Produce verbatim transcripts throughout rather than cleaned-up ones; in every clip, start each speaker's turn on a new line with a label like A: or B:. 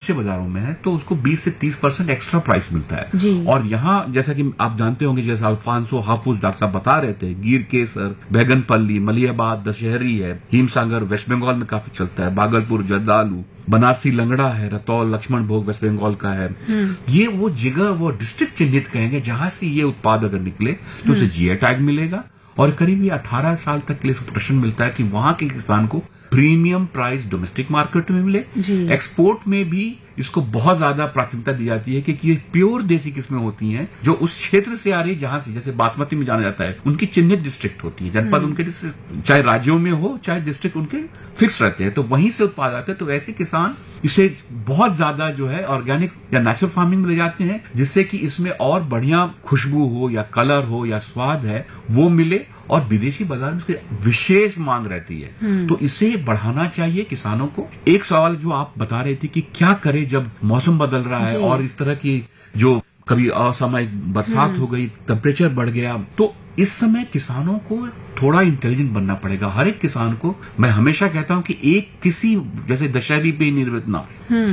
A: से बाजारों में है तो उसको बीस से तीस परसेंट एक्स्ट्रा प्राइस मिलता है। और यहाँ जैसा कि आप जानते होंगे, जैसे अल्फांसो, हाफुज डॉक्टर साहब बता रहे थे, गिर केसर, बैगनपल्ली, मलियाबाद, दशहरी है, हिमसागर वेस्ट बंगाल में काफी चलता है, भागलपुर जर्दालू, बनारसी लंगड़ा है, रतौल लक्ष्मण भोग वेस्ट बंगाल का है। ये वो जगह, वो डिस्ट्रिक्ट चिन्हित कहेंगे जहां से ये उत्पाद अगर निकले तो उसे जीआई टैग मिलेगा और करीब ये अठारह साल तक के लिए प्रोटेक्शन मिलता है कि वहां के किसान को प्रीमियम प्राइस डोमेस्टिक मार्केट में मिले। एक्सपोर्ट में भी इसको बहुत ज्यादा प्राथमिकता दी जाती है क्योंकि ये प्योर देसी किस्में होती हैं जो उस क्षेत्र से आ रही, जहां से, जैसे बासमती में जाना जाता है, उनकी चिन्हित डिस्ट्रिक्ट होती है, जनपद उनके चाहे राज्यों में हो चाहे डिस्ट्रिक्ट उनके फिक्स रहते हैं, तो वहीं से उत्पाद आते हैं। तो ऐसे किसान इसे बहुत ज्यादा जो है ऑर्गेनिक या नेचुरल फार्मिंग में ले जाते हैं जिससे कि इसमें और बढ़िया खुशबू हो या कलर हो या स्वाद है वो मिले और विदेशी बाजार में उसकी विशेष मांग रहती है। तो इसे बढ़ाना चाहिए किसानों को। एक सवाल जो आप बता रहे थे कि क्या करें जब मौसम बदल रहा है और इस तरह की जो कभी असामयिक बरसात हो गई, टेम्परेचर बढ़ गया, तो इस समय किसानों को थोड़ा इंटेलिजेंट बनना पड़ेगा। हर एक किसान को मैं हमेशा कहता हूं कि एक किसी जैसे दशहरी पे निर्मित ना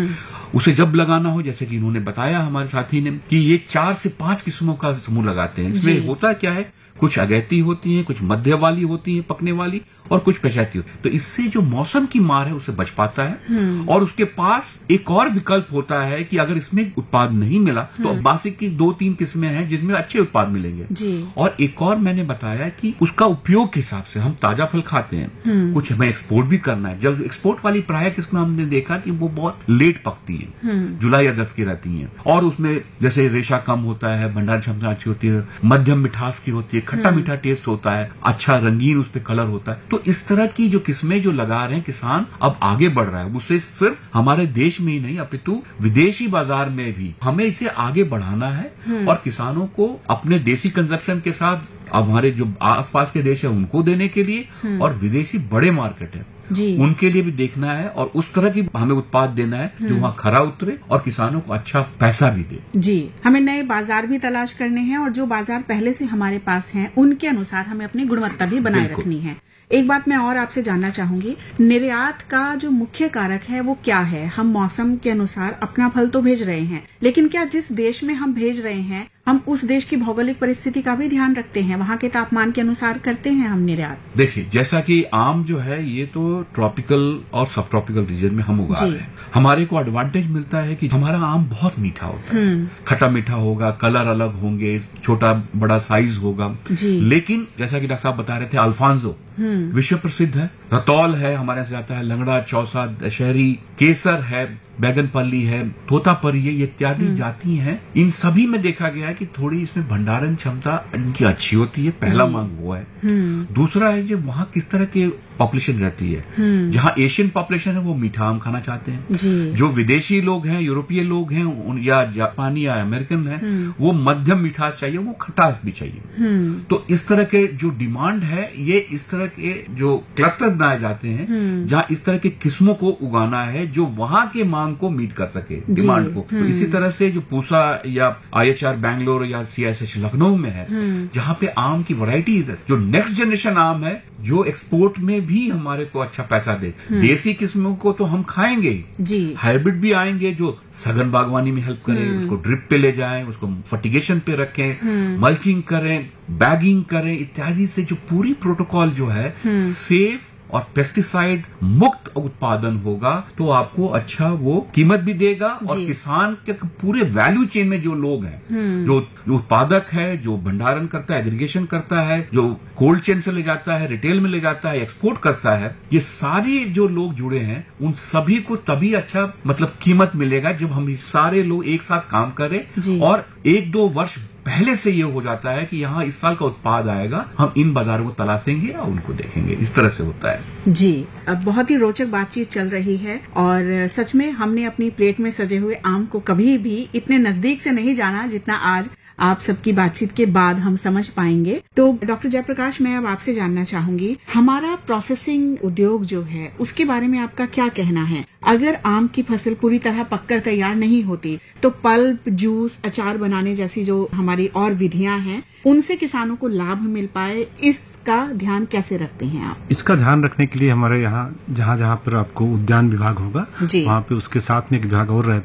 A: उसे जब लगाना हो, जैसे कि इन्होंने बताया हमारे साथी ने कि ये चार से पांच किस्मों का समूह लगाते हैं। इसमें होता क्या है, कुछ अगैती होती हैं, कुछ मध्य वाली होती हैं पकने वाली और कुछ पछैती होती है। तो इससे जो मौसम की मार है उससे बच पाता है। और उसके पास एक और विकल्प होता है कि अगर इसमें उत्पाद नहीं मिला तो बासी की दो तीन किस्में हैं जिसमें अच्छे उत्पाद मिलेंगे। और एक और मैंने बताया कि उसका उपयोग के हिसाब से हम ताजा फल खाते हैं, कुछ हमें एक्सपोर्ट भी करना है। जब एक्सपोर्ट वाली प्राय किस्में हमने देखा कि वो बहुत लेट पकती है, जुलाई अगस्त की रहती है और उसमें जैसे रेशा कम होता है, भंडार क्षमता अच्छी होती है, मध्यम मिठास की होती है, खट्टा मीठा टेस्ट होता है, अच्छा रंगीन उस पर कलर होता है। तो इस तरह की जो किस्में जो लगा रहे हैं किसान, अब आगे बढ़ रहा है। उससे सिर्फ हमारे देश में ही नहीं अपितु विदेशी बाजार में भी हमें इसे आगे बढ़ाना है और किसानों को अपने देसी कंजप्शन के साथ अब हमारे जो आसपास के देश है उनको देने के लिए और विदेशी बड़े मार्केट है उनके लिए भी देखना है और उस तरह की हमें उत्पाद देना है जो वहाँ खरा उतरे और किसानों को अच्छा पैसा भी दे।
B: जी, हमें नए बाजार भी तलाश करने हैं और जो बाजार पहले से हमारे पास हैं उनके अनुसार हमें अपनी गुणवत्ता भी बनाए रखनी है। एक बात मैं और आपसे जानना चाहूंगी, निर्यात का जो मुख्य कारक है वो क्या है? हम मौसम के अनुसार अपना फल तो भेज रहे हैं, लेकिन क्या जिस देश में हम भेज रहे हैं हम उस देश की भौगोलिक परिस्थिति का भी ध्यान रखते हैं, वहाँ के तापमान के अनुसार करते हैं हम निर्यात?
A: देखिए, जैसा कि आम जो है ये तो ट्रॉपिकल और सब ट्रॉपिकल रीजन में हम उगा रहे हैं। हमारे को एडवांटेज मिलता है कि हमारा आम बहुत मीठा होता है, खट्टा मीठा होगा, कलर अलग होंगे, छोटा बड़ा साइज होगा। लेकिन जैसा कि डॉक्टर साहब बता रहे थे, अल्फांसो विश्व प्रसिद्ध है, रतौल है, हमारे यहाँ से आता है, लंगड़ा, चौसा, दशहरी, केसर है, बैगनपल्ली है, तोतापरी है, ये इत्यादि जाति हैं। इन सभी में देखा गया है कि थोड़ी इसमें भंडारण क्षमता इनकी अच्छी होती है। पहला मांग वो है। दूसरा है जो वहाँ किस तरह के पॉपुलेशन रहती है। जहाँ एशियन पॉपुलेशन है वो मीठा आम खाना चाहते हैं, जो विदेशी लोग हैं, यूरोपीय लोग हैं या जापानी या अमेरिकन है, वो मध्यम मिठास चाहिए, वो खटास भी चाहिए। तो इस तरह के जो डिमांड है, ये इस तरह के जो क्लस्टर बनाए जाते हैं जहाँ इस तरह के किस्मों को उगाना है जो वहाँ के मांग को मीट कर सके, डिमांड को। तो इसी तरह से जो पूसा या आईएचआर बैंगलोर या सीआईएसएच लखनऊ में है, जहाँ पे आम की वैरायटी, जो नेक्स्ट जनरेशन आम है जो एक्सपोर्ट में भी हमारे को अच्छा पैसा दे। देसी किस्मों को तो हम खाएंगे ही, हाइब्रिड भी आएंगे जो सघन बागवानी में हेल्प करें, उसको ड्रिप पे ले जाएं, उसको फर्टिगेशन पे रखें, मल्चिंग करें, बैगिंग करें इत्यादि से जो पूरी प्रोटोकॉल जो है सेफ और पेस्टिसाइड मुक्त उत्पादन होगा तो आपको अच्छा वो कीमत भी देगा। और किसान के पूरे वैल्यू चेन में जो लोग हैं, जो, जो उत्पादक है, जो भंडारण करता है, एग्रीगेशन करता है, जो कोल्ड चेन से ले जाता है, रिटेल में ले जाता है, एक्सपोर्ट करता है, ये सारे जो लोग जुड़े हैं उन सभी को तभी अच्छा मतलब कीमत मिलेगा जब हम सारे लोग एक साथ काम करें। और एक दो वर्ष पहले से ये हो जाता है कि यहाँ इस साल का उत्पाद आएगा, हम इन बाजारों को तलाशेंगे और उनको देखेंगे। इस तरह से होता है।
B: जी, अब बहुत ही रोचक बातचीत चल रही है और सच में हमने अपनी प्लेट में सजे हुए आम को कभी भी इतने नजदीक से नहीं जाना जितना आज आप सबकी बातचीत के बाद हम समझ पाएंगे। तो डॉक्टर जयप्रकाश, मैं अब आपसे जानना चाहूंगी, हमारा प्रोसेसिंग उद्योग जो है उसके बारे में आपका क्या कहना है? अगर आम की फसल पूरी तरह पककर तैयार नहीं होती तो पल्प, जूस, अचार बनाने जैसी जो हमारी और विधियां हैं उनसे किसानों को लाभ मिल पाए, इसका ध्यान कैसे रखते हैं आप?
C: इसका ध्यान रखने के लिए हमारे यहाँ जहाँ जहाँ पर आपको उद्यान विभाग होगा वहाँ पे उसके साथ में एक विभाग और रहता